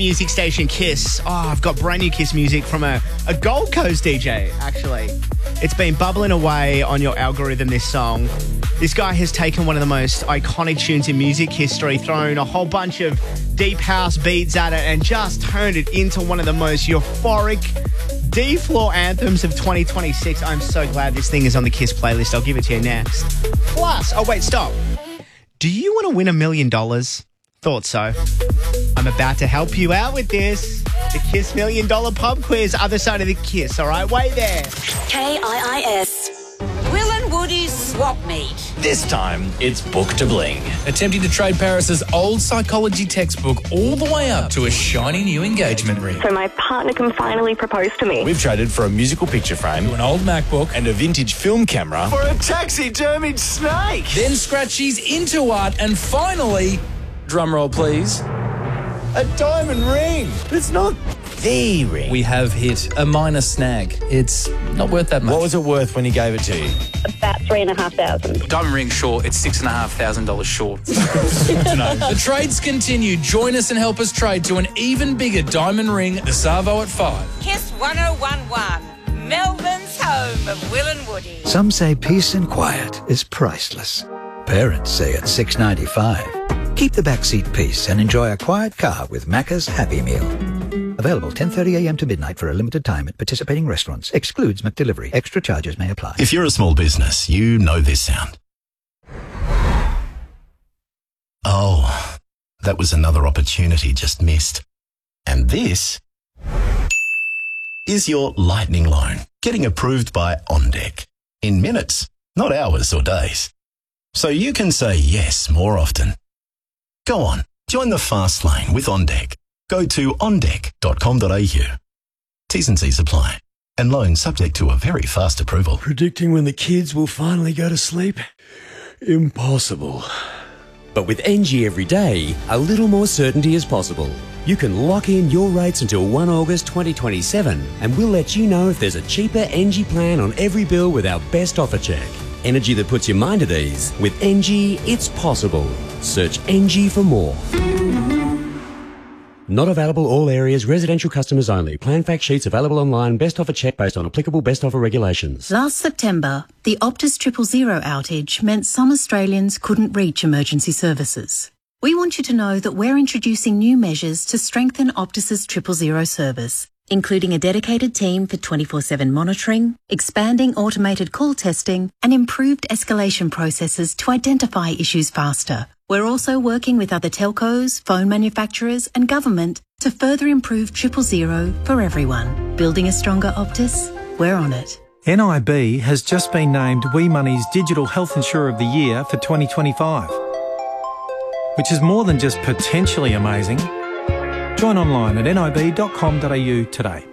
Music station Kiss. Oh, I've got brand new Kiss music from a Gold Coast DJ, actually. It's been bubbling away on your algorithm, this song. This guy has taken one of the most iconic tunes in music history, thrown a whole bunch of deep house beats at it, and just turned it into one of the most euphoric D-floor anthems of 2026. I'm so glad this thing is on the Kiss playlist. I'll give it to you next. Plus, oh wait, stop. Do you want to win $1 million? Thought so. I'm about to help you out with this. The Kiss $1 Million Pub Quiz, other side of the Kiss. All right, wait there. KIIS. Will and Woody's swap meet. This time, it's Book to Bling. Attempting to trade Paris's old psychology textbook all the way up to a shiny new engagement ring. So my partner can finally propose to me. We've traded for a musical picture frame, To an old MacBook. and a vintage film camera for a taxidermied snake. Then Scratchy's into art, and finally, drumroll please, A diamond ring. But it's not the ring. we have hit a minor snag. It's not worth that much. What was it worth when he gave it to you? About $3,500. Diamond ring short, it's $6,500 short. The trades continue. Join us and help us trade to an even bigger diamond ring, the Savo at 5. Kiss 1011. Melbourne's home of Will and Woody. Some say peace and quiet is priceless. Parents say it's $6.95. Keep the backseat peace and enjoy a quiet car with Macca's Happy Meal. Available 10:30 a.m. to midnight for a limited time at participating restaurants. Excludes McDelivery. Extra charges may apply. If you're a small business, you know this sound. Oh, that was another opportunity just missed. And this is your lightning loan getting approved by OnDeck in minutes, not hours or days. So you can say yes more often. Go on, join the fast lane with OnDeck. Go to ondeck.com.au. T's and C's apply. And loan subject to a very fast approval. Predicting when the kids will finally go to sleep? Impossible. But with NG every day, a little more certainty is possible. You can lock in your rates until 1 August 2027, and we'll let you know if there's a cheaper NG plan on every bill with our best offer check. Energy that puts your mind at ease. With NG, it's possible. Search NG for more. Not available all areas, residential customers only. Plan fact sheets available online. Best offer check based on applicable best offer regulations. Last September, the Optus 000 outage meant some Australians couldn't reach emergency services. We want you to know that we're introducing new measures to strengthen Optus's 000 service, including a dedicated team for 24/7 monitoring, expanding automated call testing, and improved escalation processes to identify issues faster. We're also working with other telcos, phone manufacturers, and government to further improve 000 for everyone. Building a stronger Optus? We're on it. NIB has just been named We Money's Digital Health Insurer of the Year for 2025, which is more than just potentially amazing. Join online at nib.com.au today.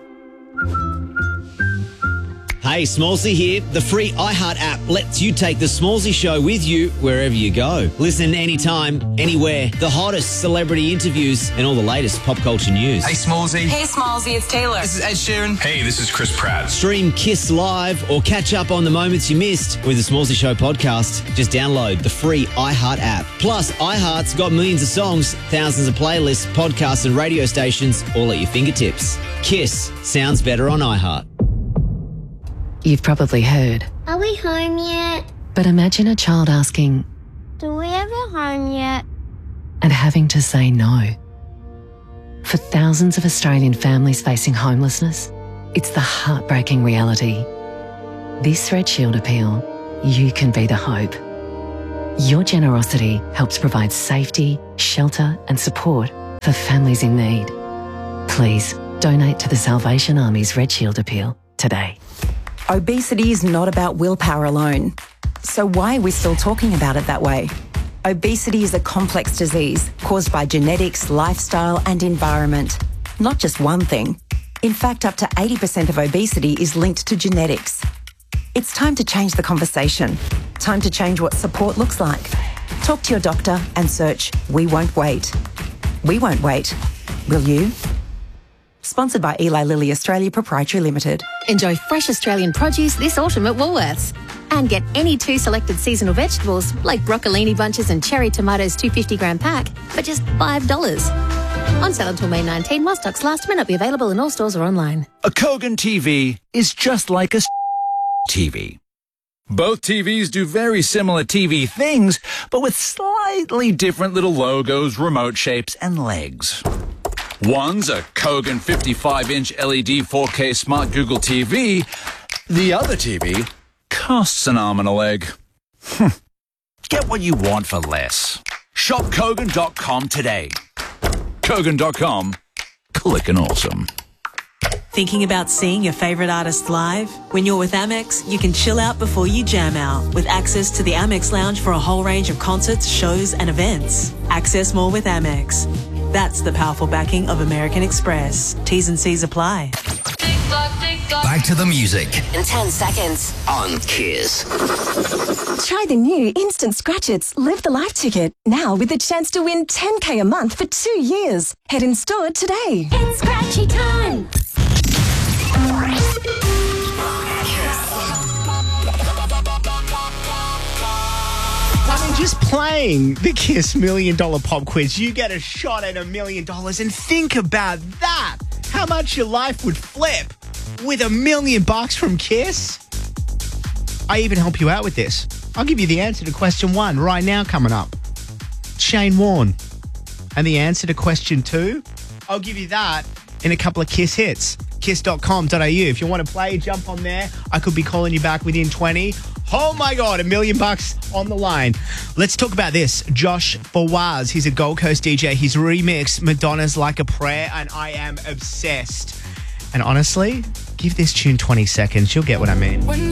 Hey, Smallsy here. The free iHeart app lets you take the Smallsy show with you wherever you go. Listen anytime, anywhere. The hottest celebrity interviews and all the latest pop culture news. Hey, Smallsy. Hey, Smallsy, it's Taylor. This is Ed Sheeran. Hey, this is Chris Pratt. Stream Kiss Live or catch up on the moments you missed with the Smallsy Show podcast. Just download the free iHeart app. Plus, iHeart's got millions of songs, thousands of playlists, podcasts and radio stations all at your fingertips. Kiss sounds better on iHeart. You've probably heard. Are we home yet? But imagine a child asking, Do we ever home yet? and having to say no. For thousands of Australian families facing homelessness, it's the heartbreaking reality. This Red Shield appeal, you can be the hope. Your generosity helps provide safety, shelter and support for families in need. Please donate to the Salvation Army's Red Shield appeal today. Obesity is not about willpower alone. So why are we still talking about it that way? Obesity is a complex disease caused by genetics, lifestyle and environment. Not just one thing. In fact, up to 80% of obesity is linked to genetics. It's time to change the conversation. Time to change what support looks like. Talk to your doctor and search We Won't Wait. We won't wait. Will you? Sponsored by Eli Lilly Australia Proprietary Limited. Enjoy fresh Australian produce this autumn at Woolworths. And get any 2 selected seasonal vegetables like broccolini bunches and cherry tomatoes 250-gram pack for just $5. On sale until May 19, while stocks last, may not be available in all stores or online. A Kogan TV is just like a TV. Both TVs do very similar TV things, but with slightly different little logos, remote shapes, and legs. One's a Kogan 55-inch LED 4K Smart Google TV. The other TV costs an arm and a leg. Get what you want for less. Shop Kogan.com today. Kogan.com. Clickin' awesome. Thinking about seeing your favourite artist live? When you're with Amex, you can chill out before you jam out with access to the Amex Lounge for a whole range of concerts, shows and events. Access more with Amex. That's the powerful backing of American Express. T's and C's apply. Back to the music. In 10 seconds. On Kiss. Try the new Instant Scratch Its Live the Life ticket. Now with the chance to win $10K a month for 2 years. Head in store today. It's scratchy time. I mean, just playing the Kiss $1 Million Pop Quiz, you get a shot at $1 million. And think about that. How much your life would flip with $1 million from Kiss. I even help you out with this. I'll give you the answer to question 1 right now coming up. Shane Warne. And the answer to question 2, I'll give you that in a couple of Kiss hits. Kiss.com.au. If you want to play, jump on there. I could be calling you back within 20. Oh my God, $1 million on the line. Let's talk about this. Josh Fawaz, he's a Gold Coast DJ. He's remixed Madonna's Like a Prayer, and I am obsessed. And honestly, give this tune 20 seconds. You'll get what I mean.